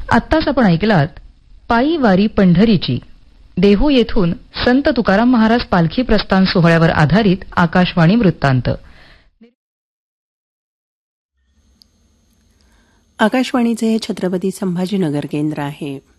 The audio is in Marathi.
आत्ताच आपण ऐकलात पायी वारी पंढरीची, देहू येथून संत तुकाराम महाराज पालखी प्रस्थान सोहळ्यावर आधारित आकाशवाणी वृत्तांत. आकाशवाणीचे हे छत्रपती संभाजीनगर केंद्र आहे.